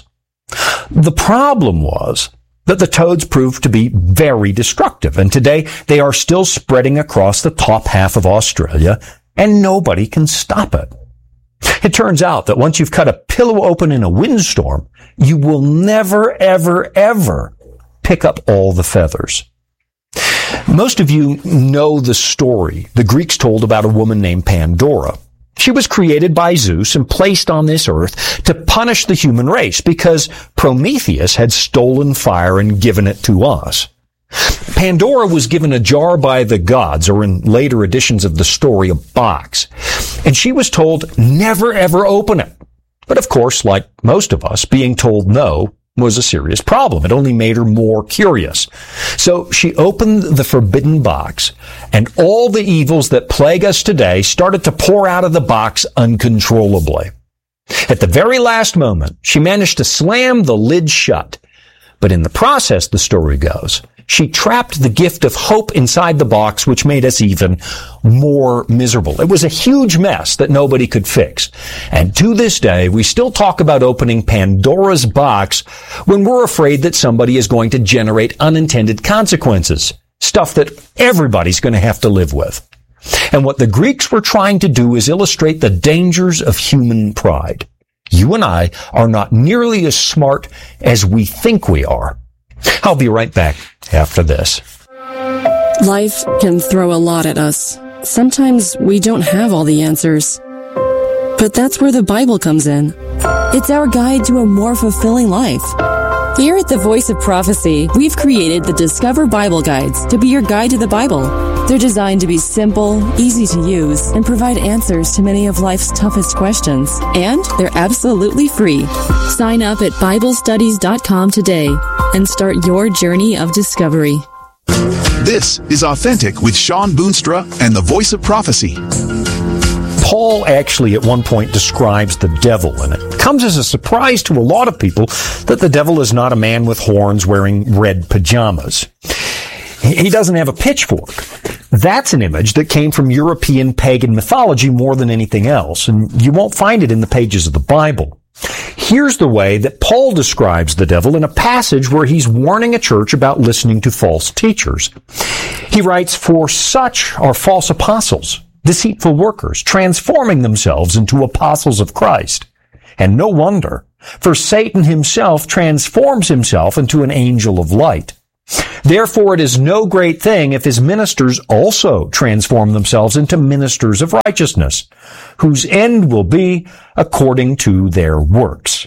The problem was that the toads proved to be very destructive, and today they are still spreading across the top half of Australia, and nobody can stop it. It turns out that once you've cut a pillow open in a windstorm, you will never, ever, ever pick up all the feathers. Most of you know the story the Greeks told about a woman named Pandora. She was created by Zeus and placed on this earth to punish the human race because Prometheus had stolen fire and given it to us. Pandora was given a jar by the gods, or in later editions of the story, a box. And she was told never ever open it. But of course, like most of us, being told no was a serious problem. It only made her more curious. So she opened the forbidden box, and all the evils that plague us today started to pour out of the box uncontrollably. At the very last moment, she managed to slam the lid shut. But in the process, the story goes, she trapped the gift of hope inside the box, which made us even more miserable. It was a huge mess that nobody could fix. And to this day, we still talk about opening Pandora's box when we're afraid that somebody is going to generate unintended consequences, stuff that everybody's going to have to live with. And what the Greeks were trying to do is illustrate the dangers of human pride. You and I are not nearly as smart as we think we are. I'll be right back after this. Life can throw a lot at us. Sometimes we don't have all the answers. But that's where the Bible comes in. It's our guide to a more fulfilling life. Here at the Voice of Prophecy, we've created the Discover Bible Guides to be your guide to the Bible. They're designed to be simple, easy to use, and provide answers to many of life's toughest questions. And they're absolutely free. Sign up at Bible Studies dot com today and start your journey of discovery. This is Authentic with Sean Boonstra and the Voice of Prophecy. Paul actually at one point describes the devil, and it comes as a surprise to a lot of people that the devil is not a man with horns wearing red pajamas. He doesn't have a pitchfork. That's an image that came from European pagan mythology more than anything else, and you won't find it in the pages of the Bible. Here's the way that Paul describes the devil in a passage where he's warning a church about listening to false teachers. He writes, "For such are false apostles, deceitful workers, transforming themselves into apostles of Christ. And no wonder, for Satan himself transforms himself into an angel of light. Therefore it is no great thing if his ministers also transform themselves into ministers of righteousness, whose end will be according to their works."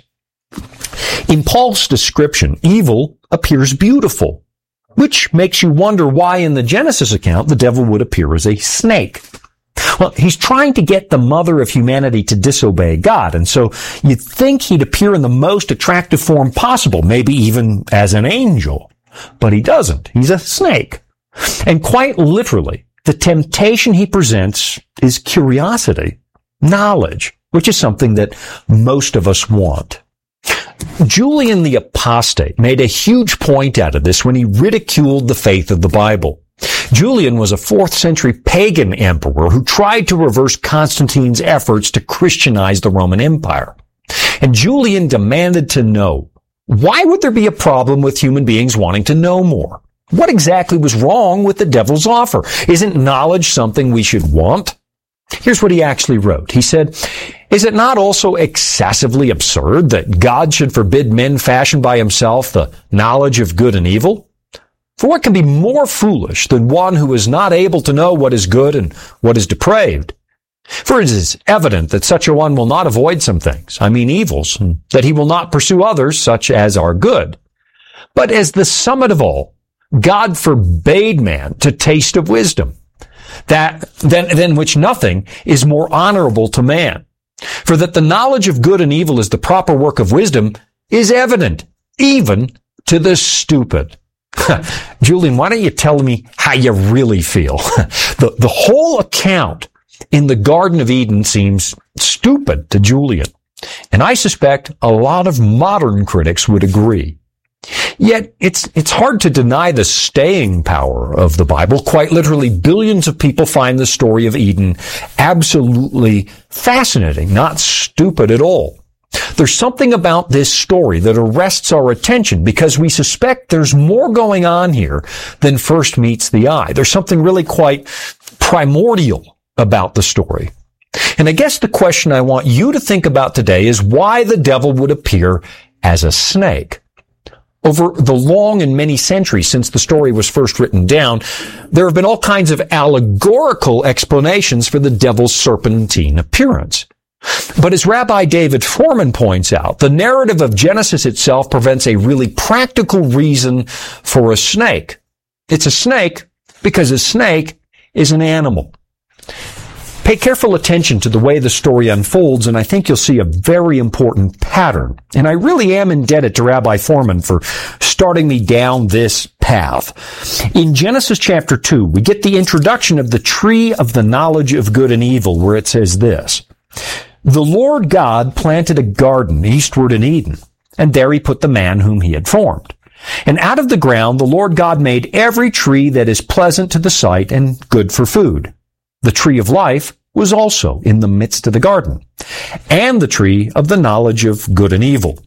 In Paul's description, evil appears beautiful, which makes you wonder why in the Genesis account the devil would appear as a snake. Well, he's trying to get the mother of humanity to disobey God, and so you'd think he'd appear in the most attractive form possible, maybe even as an angel. But he doesn't. He's a snake. And quite literally, the temptation he presents is curiosity, knowledge, which is something that most of us want. Julian the Apostate made a huge point out of this when he ridiculed the faith of the Bible. Julian was a fourth century pagan emperor who tried to reverse Constantine's efforts to Christianize the Roman Empire. And Julian demanded to know, why would there be a problem with human beings wanting to know more? What exactly was wrong with the devil's offer? Isn't knowledge something we should want? Here's what he actually wrote. He said, "Is it not also excessively absurd that God should forbid men fashioned by himself the knowledge of good and evil? For what can be more foolish than one who is not able to know what is good and what is depraved? For it is evident that such a one will not avoid some things, I mean evils, and that he will not pursue others such as are good. But as the summit of all, God forbade man to taste of wisdom, that than, than which nothing is more honorable to man. For that the knowledge of good and evil is the proper work of wisdom is evident, even to the stupid." Julian, why don't you tell me how you really feel? the, the whole account in the Garden of Eden seems stupid to Julian, and I suspect a lot of modern critics would agree. Yet it's it's hard to deny the staying power of the Bible. Quite literally, billions of people find the story of Eden absolutely fascinating, not stupid at all. There's something about this story that arrests our attention because we suspect there's more going on here than first meets the eye. There's something really quite primordial about the story. And I guess the question I want you to think about today is why the devil would appear as a snake. Over the long and many centuries since the story was first written down, there have been all kinds of allegorical explanations for the devil's serpentine appearance. But as Rabbi David Foreman points out, the narrative of Genesis itself prevents a really practical reason for a snake. It's a snake because a snake is an animal. Pay careful attention to the way the story unfolds, and I think you'll see a very important pattern. And I really am indebted to Rabbi Foreman for starting me down this path. In Genesis chapter two, we get the introduction of the tree of the knowledge of good and evil, where it says this: "The Lord God planted a garden eastward in Eden, and there he put the man whom he had formed. And out of the ground the Lord God made every tree that is pleasant to the sight and good for food. The tree of life was also in the midst of the garden, and the tree of the knowledge of good and evil."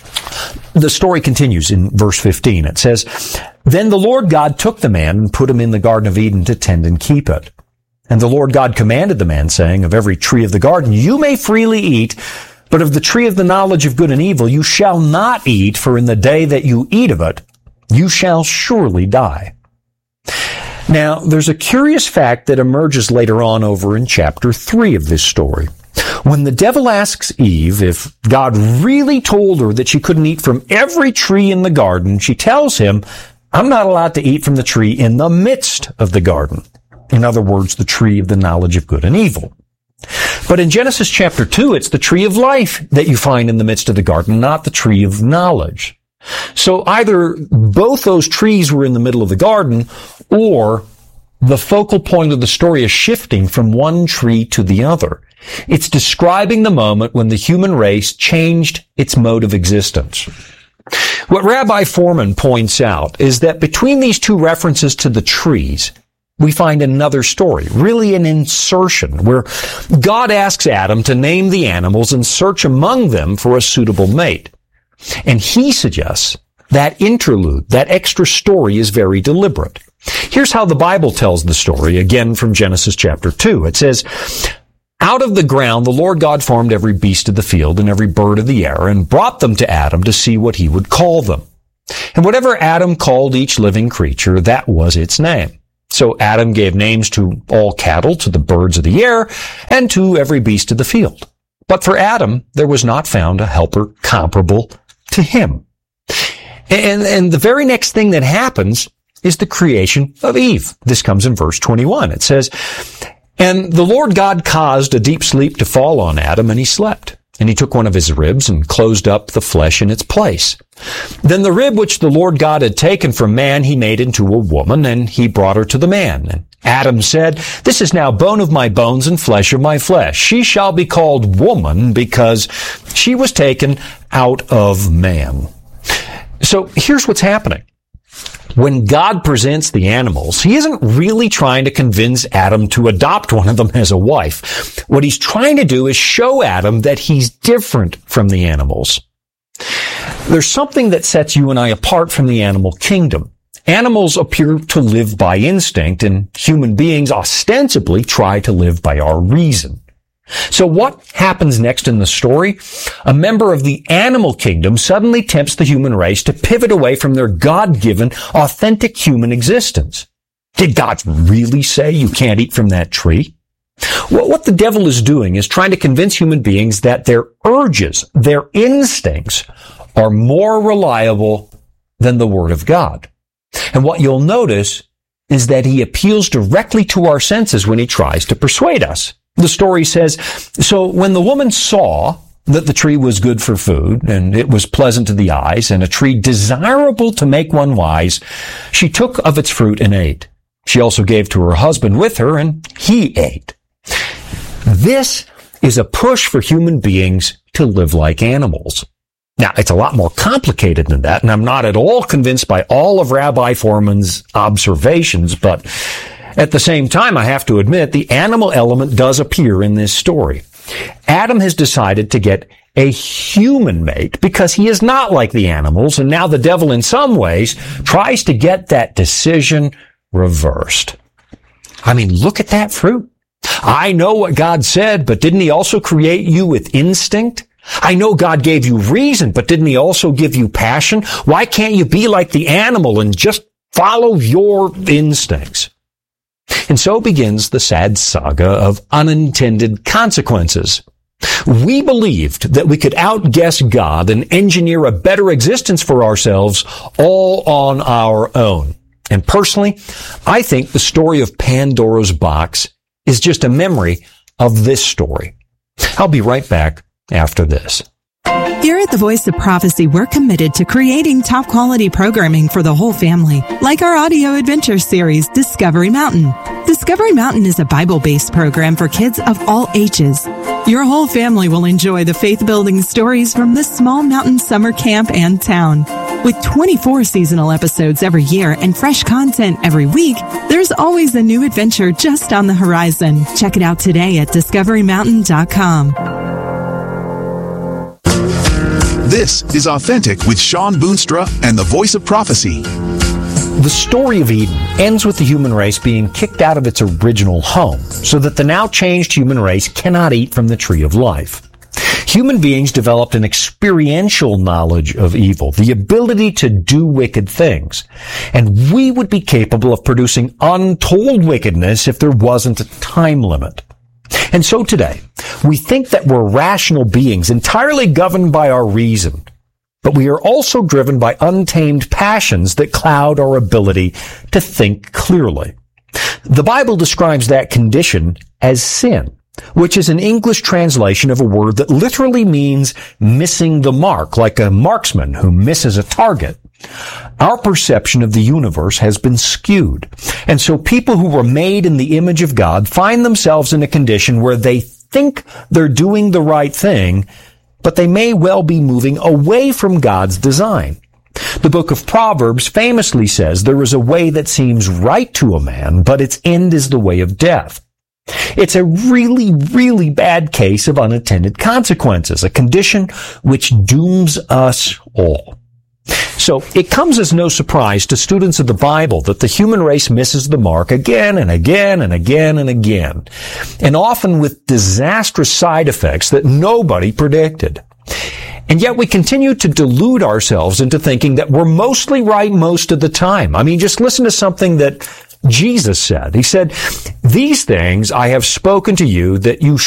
The story continues in verse fifteen. It says, "Then the Lord God took the man and put him in the Garden of Eden to tend and keep it. And the Lord God commanded the man, saying, Of every tree of the garden you may freely eat, but of the tree of the knowledge of good and evil you shall not eat, for in the day that you eat of it, you shall surely die." Now, there's a curious fact that emerges later on over in chapter three of this story. When the devil asks Eve if God really told her that she couldn't eat from every tree in the garden, she tells him, "I'm not allowed to eat from the tree in the midst of the garden." In other words, the tree of the knowledge of good and evil. But in Genesis chapter two, it's the tree of life that you find in the midst of the garden, not the tree of knowledge. So either both those trees were in the middle of the garden, or the focal point of the story is shifting from one tree to the other. It's describing the moment when the human race changed its mode of existence. What Rabbi Foreman points out is that between these two references to the trees, we find another story, really an insertion, where God asks Adam to name the animals and search among them for a suitable mate. And he suggests that interlude, that extra story, is very deliberate. Here's how the Bible tells the story, again from Genesis chapter two. It says, "Out of the ground the Lord God formed every beast of the field and every bird of the air and brought them to Adam to see what he would call them. And whatever Adam called each living creature, that was its name. So Adam gave names to all cattle, to the birds of the air, and to every beast of the field. But for Adam there was not found a helper comparable to him." And, and the very next thing that happens is the creation of Eve. This comes in verse twenty-one. It says, "And the Lord God caused a deep sleep to fall on Adam, and he slept. And he took one of his ribs and closed up the flesh in its place. Then the rib which the Lord God had taken from man, he made into a woman, and he brought her to the man. And Adam said, 'This is now bone of my bones and flesh of my flesh. She shall be called woman, because she was taken out of man.'" So here's what's happening. When God presents the animals, he isn't really trying to convince Adam to adopt one of them as a wife. What he's trying to do is show Adam that he's different from the animals. There's something that sets you and I apart from the animal kingdom. Animals appear to live by instinct, and human beings ostensibly try to live by our reason. So what happens next in the story? A member of the animal kingdom suddenly tempts the human race to pivot away from their God-given, authentic human existence. Did God really say you can't eat from that tree? Well, what the devil is doing is trying to convince human beings that their urges, their instincts, are more reliable than the Word of God. And what you'll notice is that he appeals directly to our senses when he tries to persuade us. The story says, "So when the woman saw that the tree was good for food, and it was pleasant to the eyes, and a tree desirable to make one wise, she took of its fruit and ate. She also gave to her husband with her, and he ate." This is a push for human beings to live like animals. Now, it's a lot more complicated than that, and I'm not at all convinced by all of Rabbi Foreman's observations, but at the same time, I have to admit, the animal element does appear in this story. Adam has decided to get a human mate because he is not like the animals, and now the devil, in some ways, tries to get that decision reversed. I mean, look at that fruit. I know what God said, but didn't he also create you with instinct? I know God gave you reason, but didn't he also give you passion? Why can't you be like the animal and just follow your instincts? And so begins the sad saga of unintended consequences. We believed that we could outguess God and engineer a better existence for ourselves all on our own. And personally, I think the story of Pandora's box is just a memory of this story. I'll be right back after this. Here at the Voice of Prophecy, we're committed to creating top quality programming for the whole family, like our audio adventure series, Discovery Mountain. Discovery Mountain is a Bible-based program for kids of all ages. Your whole family will enjoy the faith-building stories from this small mountain summer camp and town. With twenty-four seasonal episodes every year and fresh content every week, there's always a new adventure just on the horizon. Check it out today at discovery mountain dot com. This is Authentic with Shawn Boonstra and the Voice of Prophecy. The story of Eden ends with the human race being kicked out of its original home, so that the now changed human race cannot eat from the tree of life. Human beings developed an experiential knowledge of evil, the ability to do wicked things. And we would be capable of producing untold wickedness if there wasn't a time limit. And so today, we think that we're rational beings entirely governed by our reason, but we are also driven by untamed passions that cloud our ability to think clearly. The Bible describes that condition as sin, which is an English translation of a word that literally means missing the mark, like a marksman who misses a target. Our perception of the universe has been skewed. And so people who were made in the image of God find themselves in a condition where they think they're doing the right thing, but they may well be moving away from God's design. The book of Proverbs famously says there is a way that seems right to a man, but its end is the way of death. It's a really, really bad case of unintended consequences, a condition which dooms us all. So it comes as no surprise to students of the Bible that the human race misses the mark again and again and again and again, and often with disastrous side effects that nobody predicted. And yet we continue to delude ourselves into thinking that we're mostly right most of the time. I mean, just listen to something that Jesus said. He said, "These things I have spoken to you that you